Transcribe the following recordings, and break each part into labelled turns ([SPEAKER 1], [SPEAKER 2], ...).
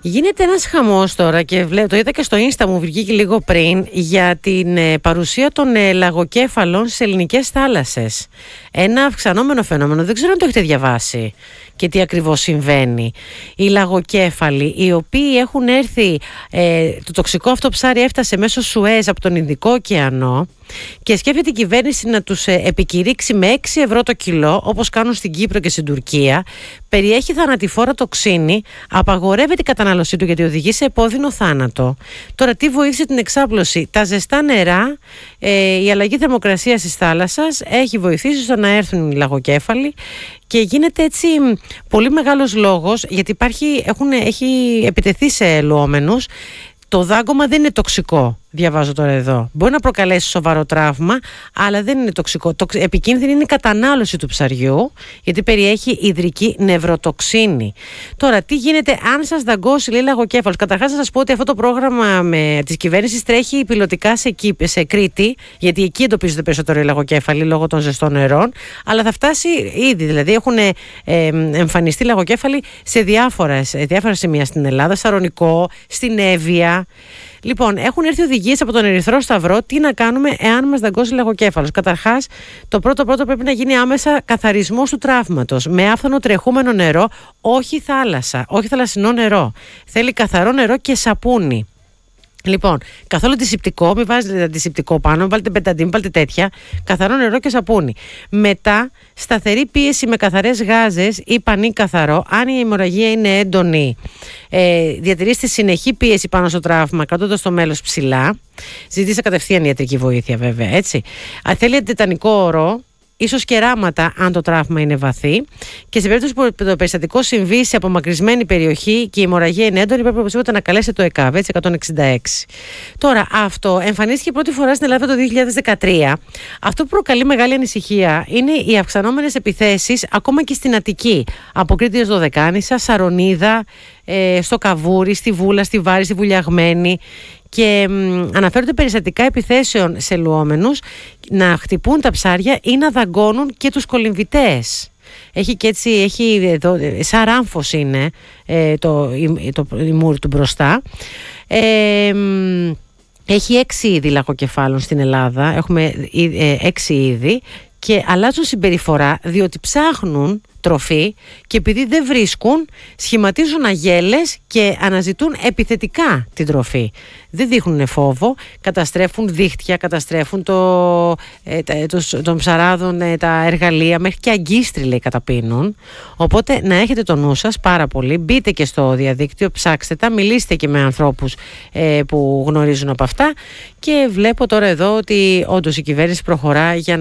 [SPEAKER 1] Γίνεται ένας χαμός τώρα και το είδα και στο Insta μου, βγήκε λίγο πριν, για την παρουσία των λαγοκέφαλων στις ελληνικές θάλασσες. Ένα αυξανόμενο φαινόμενο, δεν ξέρω αν το έχετε διαβάσει και τι ακριβώς συμβαίνει. Οι λαγοκέφαλοι, οι οποίοι έχουν έρθει, το τοξικό αυτό ψάρι έφτασε μέσω Σουέζ από τον Ινδικό ωκεανό και σκέφτεται η κυβέρνηση να τους επικηρύξει με 6 ευρώ το κιλό, όπως κάνουν στην Κύπρο και στην Τουρκία. Περιέχει θανατηφόρα τοξίνη, απαγορεύεται η κατανάλωσή του γιατί οδηγεί σε επώδυνο θάνατο. Τώρα, τι βοήθησε την εξάπλωση? Τα ζεστά νερά, η αλλαγή θερμοκρασίας της θάλασσας έχει βοηθήσει στο να έρθουν οι λαγοκέφαλοι και γίνεται έτσι πολύ μεγάλος λόγος, γιατί έχει επιτεθεί σε λουόμενους. Το δάγκωμα δεν είναι τοξικό, διαβάζω τώρα εδώ. Μπορεί να προκαλέσει σοβαρό τραύμα, αλλά δεν είναι τοξικό. Επικίνδυνη είναι η κατανάλωση του ψαριού, γιατί περιέχει υδρική νευροτοξίνη. Τώρα, τι γίνεται αν σας δαγκώσει, λέει, λαγοκέφαλος? Καταρχάς, να σας πω ότι αυτό το πρόγραμμα της κυβέρνησης τρέχει πιλωτικά σε Κρήτη, γιατί εκεί εντοπίζονται περισσότερο οι λαγοκέφαλοι λόγω των ζεστών νερών. Αλλά θα φτάσει ήδη, δηλαδή έχουν εμφανιστεί λαγοκέφαλοι σε διάφορα σημεία στην Ελλάδα, Σαρονικό, στην Εύβοια. Λοιπόν, έχουν έρθει οδηγίες από τον Ερυθρό Σταυρό τι να κάνουμε εάν μας δαγκώσει λαγοκέφαλος. Καταρχάς, το πρώτο πρέπει να γίνει άμεσα καθαρισμός του τραύματος με άφθονο τρεχούμενο νερό, όχι θάλασσα, όχι θαλασσινό νερό. Θέλει καθαρό νερό και σαπούνι. Λοιπόν, καθόλου αντισηπτικό, μην βάζετε αντισηπτικό πάνω, μην βάλετε μπεταντίν, μην βάλετε τέτοια. Καθαρό νερό και σαπούνι. Μετά, σταθερή πίεση με καθαρές γάζες ή πανί καθαρό. Αν η αιμορραγία είναι έντονη, διατηρήστε συνεχή πίεση πάνω στο τραύμα, κρατώντας το μέλος ψηλά. Ζητήστε κατευθείαν ιατρική βοήθεια, βέβαια, έτσι. Αν θέλει τετανικό ορό, ίσως κεράματα αν το τραύμα είναι βαθύ, και σε περίπτωση που το περιστατικό συμβεί σε απομακρυσμένη περιοχή και η αιμορραγία είναι έντονη, πρέπει οπωσδήποτε να καλέσετε το ΕΚΑΒ, έτσι, 166. Τώρα, αυτό εμφανίστηκε πρώτη φορά στην Ελλάδα το 2013. Αυτό που προκαλεί μεγάλη ανησυχία είναι οι αυξανόμενες επιθέσεις ακόμα και στην Αττική, από Κρήτη ως Δωδεκάνησα, Σαρονίδα, στο Καβούρι, στη Βούλα, στη Βάρη, στη Βουλιαγμένη. Και αναφέρονται περιστατικά επιθέσεων σε λουόμενους να χτυπούν τα ψάρια ή να δαγκώνουν και τους κολυμβητές. Έχει και έτσι, εδώ, σαν ράμφος είναι η μούρη του μπροστά. Έχει 6 είδη λαγοκεφάλων στην Ελλάδα, έχουμε 6 είδη, και αλλάζουν συμπεριφορά διότι ψάχνουν τροφή και επειδή δεν βρίσκουν, σχηματίζουν αγέλες και αναζητούν επιθετικά την τροφή. Δεν δείχνουν φόβο, καταστρέφουν δίχτυα, καταστρέφουν των ψαράδων τα εργαλεία, μέχρι και αγκίστρι, λέει, καταπίνουν. Οπότε να έχετε το νου σας πάρα πολύ, μπείτε και στο διαδίκτυο, ψάξτε τα, μιλήστε και με ανθρώπους που γνωρίζουν από αυτά, και βλέπω τώρα εδώ ότι όντως η κυβέρνηση προχωρά για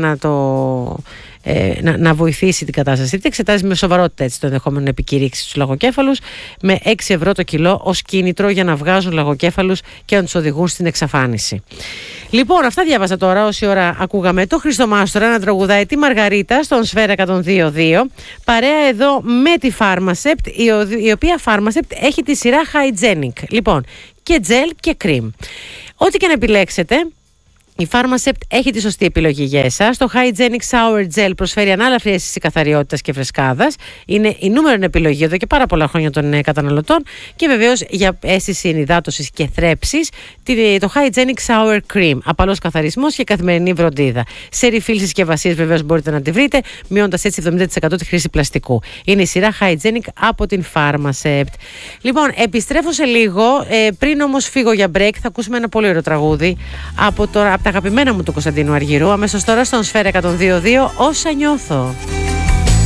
[SPEAKER 1] να βοηθήσει την κατάσταση. Τι εξετάζει με σοβαρότητα έτσι το ενδεχόμενο επικηρύξει στους λαγοκέφαλους με 6 ευρώ το κιλό ως κίνητρο για να βγάζουν λαγοκέφαλους και να τους οδηγούν στην εξαφάνιση. Λοιπόν, αυτά διάβασα τώρα όση ώρα ακούγαμε το Χριστομάστορα να τραγουδάει τη Μαργαρίτα στον Σφαίρα 102.2, παρέα εδώ με τη Pharmacept, η οποία Pharmacept έχει τη σειρά Hygienic. Λοιπόν, και gel και cream. Ό,τι και να επιλέξετε, η Pharmacept έχει τη σωστή επιλογή για εσάς. Το Hygienic Shower Gel προσφέρει ανάλαφρη αίσθηση καθαριότητας και φρεσκάδας. Είναι η νούμερον επιλογή εδώ και πάρα πολλά χρόνια των καταναλωτών. Και βεβαίως για αίσθηση ενυδάτωσης και θρέψης, το Hygienic Shower Cream. Απαλός καθαρισμός και καθημερινή βροντίδα. Σε refill συσκευασίες βεβαίως μπορείτε να τη βρείτε, μειώντας έτσι 70% τη χρήση πλαστικού. Είναι η σειρά Hygienic από την Pharmacept. Λοιπόν, επιστρέφω σε λίγο. Πριν όμως φύγω για break, θα ακούσουμε ένα πολύ ωραίο τραγούδι από τα αγαπημένα μου του Κωνσταντίνου Αργυρού, αμέσως τώρα στον Σφαίρα 102.2, Όσα νιώθω.